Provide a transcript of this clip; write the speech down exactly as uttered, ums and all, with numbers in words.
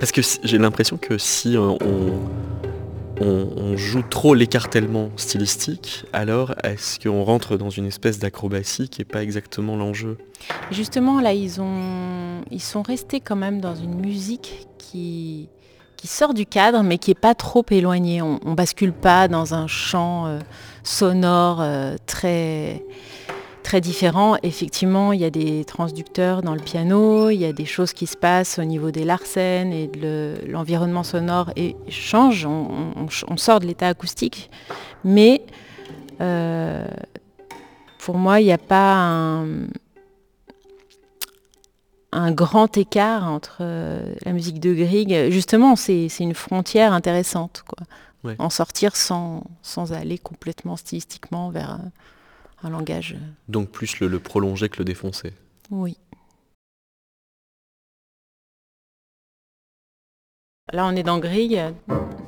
Parce que s j'ai l'impression que si, heu, on on on joue trop l'écartèlement stylistique, alors est-ce qu'on rentre dans une espèce d'acrobatie qui est pas exactement l'enjeu? Justement, là, ils ont ils sont restés quand même dans une musique qui qui sort du cadre, mais qui est pas trop éloignée. On on bascule pas dans un champ, heu, sonore, heu, très très différent. Effectivement, il y a des transducteurs dans le piano, il y a des choses qui se passent au niveau des larsen et de le l'environnement sonore et change. On on on ch on sort de l'état acoustique, mais heu, pour moi, il y a pas un un grand écart entre, heu, la musique de Grieg. Justement, c'est c'est une frontière intéressante, quoi. Ouais. En sortir sans sans aller complètement stylistiquement vers, heu, un langage, heu Donc plus le le prolonger que le défoncer. oui. Là, on est dans Grieg.